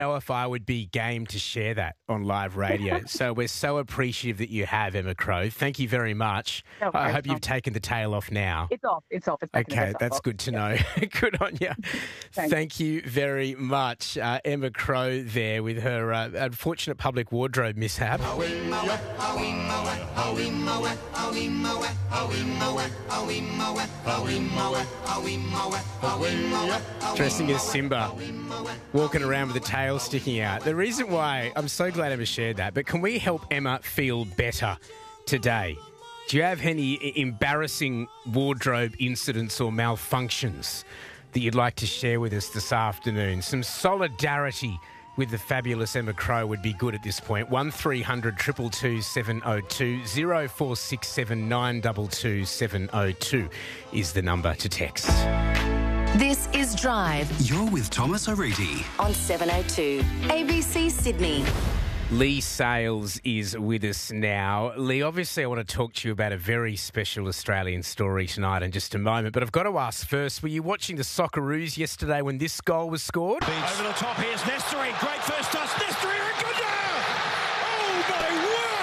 know if I would be game to share that on live radio. So we're so appreciative that you have, Emma Crow. Thank you very much. No I worries, hope you've taken the tail off now. It's off. It's off. It's back in the Okay, best that's box. good to know. Good on you. Thanks. Thank you very much. Emma Crow there with her unfortunate public wardrobe mishap. Dressing as Simba, walking around with the tail sticking out. The reason why, I'm so glad Emma shared that, but can we help Emma feel better today? Do you have any embarrassing wardrobe incidents or malfunctions that you'd like to share with us this afternoon? Some solidarity with the fabulous Emma Crow would be good at this point. 1300 222 702 0467 922 702 is the number to text. This is Drive You're with Thomas O'Reilly. on 702 ABC Sydney. Lee Sales is with us now. Lee, obviously I want to talk to you about a very special Australian story tonight in just a moment, but I've got to ask first, were you watching the Socceroos yesterday when this goal was scored? Over the top, here's Nestory. Great first touch. Nestory, Raguda! Oh, my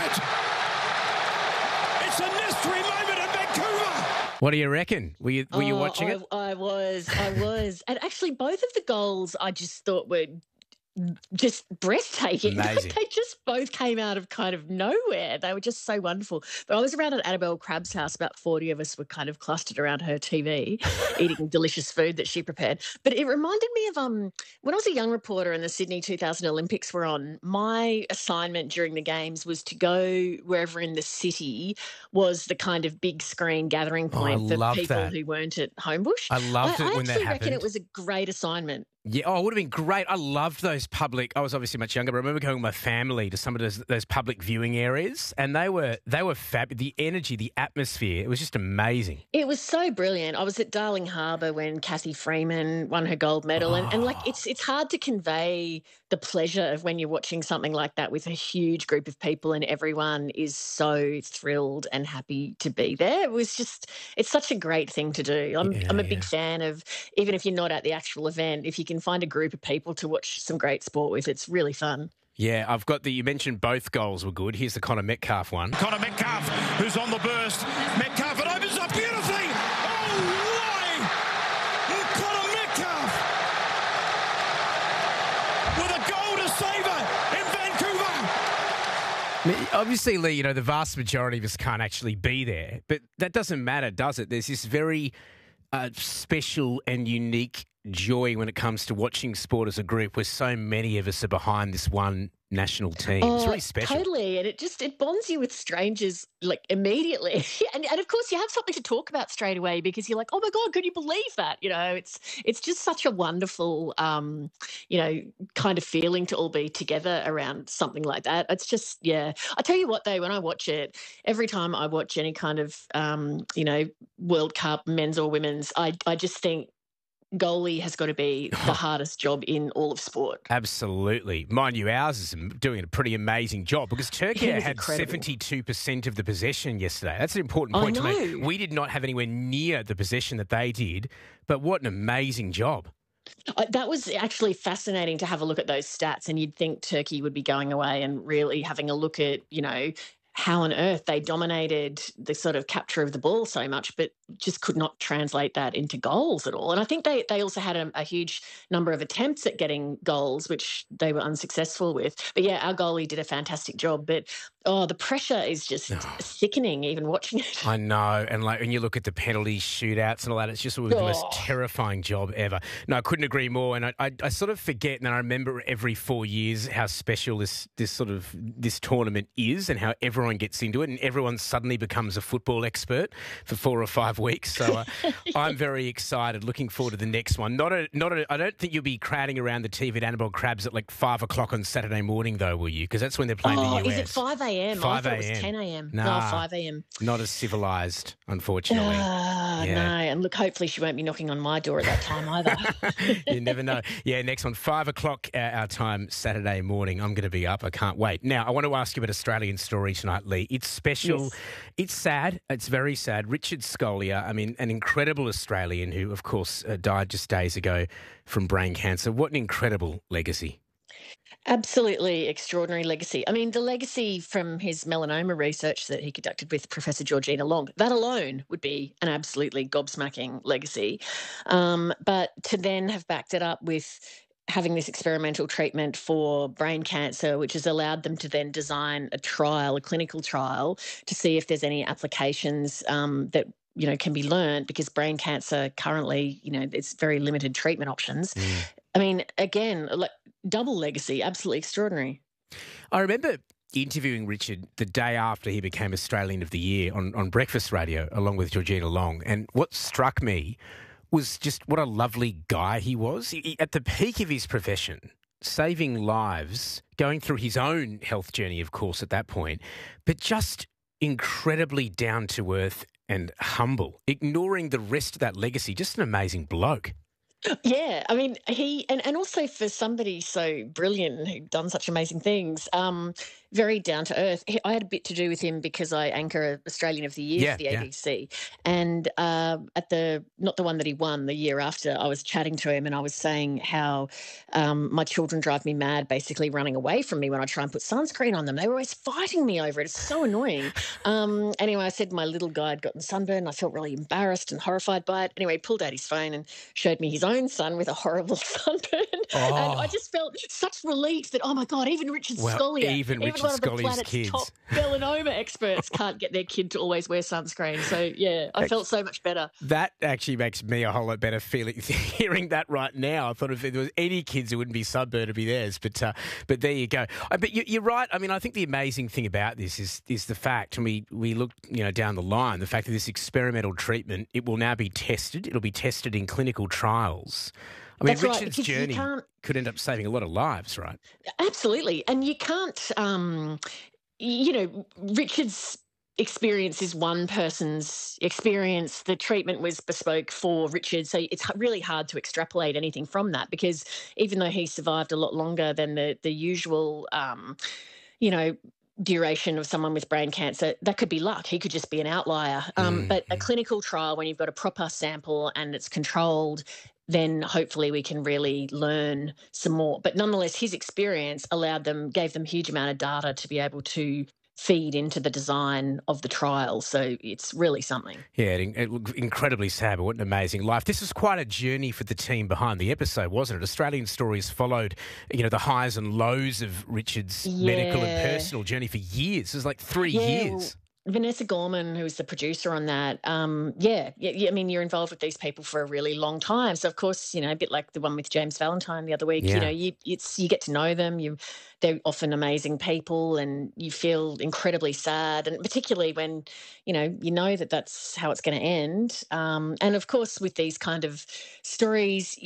word! It's a Nestory moment in Vancouver! What do you reckon? Were you watching it? I was. And actually, both of the goals I just thought were just breathtaking. Amazing. They just both came out of kind of nowhere. They were just so wonderful. But I was around at Annabelle Crabb's house. About 40 of us were kind of clustered around her TV, eating delicious food that she prepared. But it reminded me of when I was a young reporter and the Sydney 2000 Olympics were on, my assignment during the games was to go wherever in the city was the kind of big screen gathering point for love people that. who weren't at Homebush. I loved it when that I actually reckon happened. it was a great assignment. Yeah, it would have been great. I loved those public. I was obviously much younger, but I remember going with my family to some of those public viewing areas, and they were fab. The energy, the atmosphere, it was just amazing. It was so brilliant. I was at Darling Harbour when Cathy Freeman won her gold medal, and like it's hard to convey the pleasure of when you're watching something like that with a huge group of people and everyone is so thrilled and happy to be there. It's such a great thing to do. I'm a big fan of, even if you're not at the actual event, if you can find a group of people to watch some great sport with, it's really fun. Yeah, I've got you mentioned both goals were good. Here's the Connor Metcalf one. Connor Metcalf, who's on the burst. Metcalf, it opens up beautifully. Oh, why? Connor Metcalf with a goal to save it in Vancouver. I mean, obviously, Lee, the vast majority of us can't actually be there, but that doesn't matter, does it? There's this very special and unique joy when it comes to watching sport as a group where so many of us are behind this one national team. It's really special. Totally. And it bonds you with strangers like immedately. and of course you have something to talk about straight away because you're like, oh my God, could you believe that? It's just such a wonderful, kind of feeling to all be together around something like that. It's just, yeah. I tell you what though, when I watch it, every time I watch any kind of, World Cup, men's or women's, I just think, goalie has got to be the hardest job in all of sport. Absolutely. Mind you, ours is doing a pretty amazing job because Turkey had incredible. 72% of the possession yesterday. That's an important point to make. We did not have anywhere near the possession that they did, but what an amazing job. That was actually fascinating to have a look at those stats, and you'd think Turkey would be going away and really having a look at, how on earth they dominated the sort of capture of the ball so much, but just could not translate that into goals at all. And I think they also had a huge number of attempts at getting goals, which they were unsuccessful with. But yeah, our goalie did a fantastic job. But the pressure is just sickening even watching it. I know. And when you look at the penalties, shootouts and all that, it's just the most terrifying job ever. No, I couldn't agree more. And I sort of forget, and I remember every 4 years how special this tournament is and how everyone gets into it and everyone suddenly becomes a football expert for 4 or 5 weeks. So I'm very excited, looking forward to the next one. I don't think you'll be crowding around the TV at Annabelle Crabb's at 5 o'clock on Saturday morning though, will you? Because that's when they're playing the US. Is it 5 a.m.? 5 I thought it was 10 a.m. Nah, No, 5 a.m. Not as civilised, unfortunately. No. And look, hopefully she won't be knocking on my door at that time either. You never know. Yeah, next one, 5 o'clock our time, Saturday morning. I'm going to be up. I can't wait. Now, I want to ask you about Australian story tonight, Lee. It's special. Yes. It's sad. It's very sad. Richard Scolia, an incredible Australian who, of course, died just days ago from brain cancer. What an incredible legacy. Absolutely extraordinary legacy. I mean, the legacy from his melanoma research that he conducted with Professor Georgina Long, that alone would be an absolutely gobsmacking legacy. But to then have backed it up with having this experimental treatment for brain cancer, which has allowed them to then design a trial, a clinical trial, to see if there's any applications that can be learned, because brain cancer currently, it's very limited treatment options. I mean, again, like, double legacy, absolutely extraordinary. I remember interviewing Richard the day after he became Australian of the Year on Breakfast Radio, along with Georgina Long. And what struck me was just what a lovely guy he was. At the peak of his profession, saving lives, going through his own health journey, of course, at that point, but just incredibly down to earth and humble, ignoring the rest of that legacy. Just an amazing bloke. Yeah, I mean, he and also for somebody so brilliant who'd done such amazing things, very down to earth. I had a bit to do with him because I anchor Australian of the Year for the ABC, and at the not the one that he won, the year after, I was chatting to him and I was saying how my children drive me mad, basically running away from me when I try and put sunscreen on them. They were always fighting me over it. It's so annoying. Anyway, I said my little guy had gotten sunburned. I felt really embarrassed and horrified by it. Anyway, he pulled out his phone and showed me his own son with a horrible sunburn. And I just felt such relief that, oh my God, even Richard Scolyer, even one of the planet's kids. top melanoma experts can't get their kid to always wear sunscreen. So yeah, I felt so much better. That actually makes me a whole lot better feeling hearing that right now. I thought if there was any kids who wouldn't be sunburned, it'd be theirs. But there you go. But you're right. I mean, I think the amazing thing about this is the fact, and we look down the line, the fact that this experimental treatment, it will now be tested. It'll be tested in clinical trials. I mean, That's Richard's right, journey could end up saving a lot of lives, right? Absolutely. And you can't, Richard's experience is one person's experience. The treatment was bespoke for Richard. So it's really hard to extrapolate anything from that, because even though he survived a lot longer than the usual, duration of someone with brain cancer, that could be luck. He could just be an outlier. But a clinical trial, when you've got a proper sample and it's controlled, then hopefully we can really learn some more. But nonetheless, his experience gave them huge amount of data to be able to feed into the design of the trial. So it's really something. Yeah, it looked incredibly sad, but what an amazing life. This was quite a journey for the team behind the episode, wasn't it? Australian Stories followed, the highs and lows of Richard's medical and personal journey for years. It was like 3 years. Vanessa Gorman, who was the producer on that, I mean, you're involved with these people for a really long time. So, of course, a bit like the one with James Valentine the other week, you get to know them. They're often amazing people, and you feel incredibly sad, and particularly when, you know that that's how it's going to end. And, of course, with these kind of stories,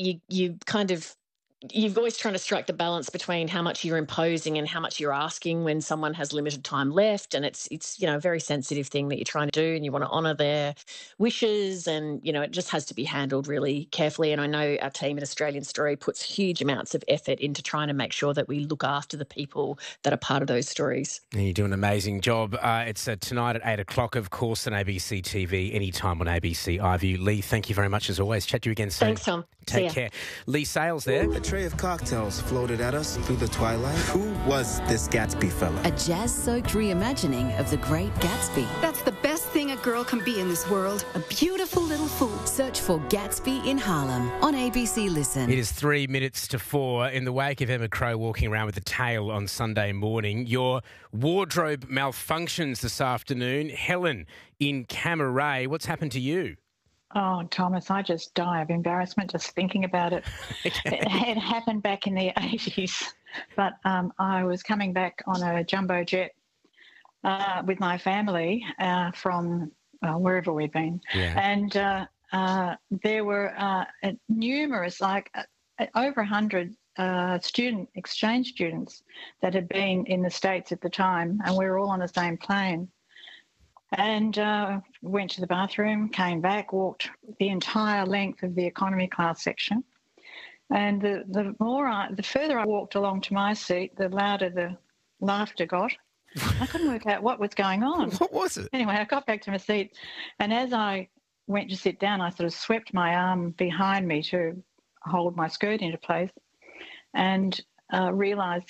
you're always trying to strike the balance between how much you're imposing and how much you're asking when someone has limited time left. And it's a very sensitive thing that you're trying to do, and you want to honour their wishes, and, it just has to be handled really carefully. And I know our team at Australian Story puts huge amounts of effort into trying to make sure that we look after the people that are part of those stories. And you do an amazing job. It's tonight at 8 o'clock, of course, on ABC TV, anytime on ABC iView. Lee, thank you very much as always. Chat to you again soon. Thanks, Tom. Take care. Lee Sales there. A tray of cocktails floated at us through the twilight. Who was this Gatsby fella? A jazz-soaked reimagining of The Great Gatsby. That's the best thing a girl can be in this world. A beautiful little fool. Search for Gatsby in Harlem on ABC Listen. It is 3 minutes to 4. In the wake of Emma Crow walking around with a tail on Sunday morning, your wardrobe malfunctions this afternoon. Helen in Camaray, what's happened to you? Oh, Thomas, I just die of embarrassment just thinking about it. Okay. It happened back in the 80s, but I was coming back on a jumbo jet with my family from wherever we'd been. Yeah. And there were numerous, over 100 exchange students that had been in the States at the time, and we were all on the same plane. And went to the bathroom, came back, walked the entire length of the economy class section. And the further I walked along to my seat, the louder the laughter got. I couldn't work out what was going on. What was it? Anyway, I got back to my seat, and as I went to sit down, I sort of swept my arm behind me to hold my skirt into place, and realised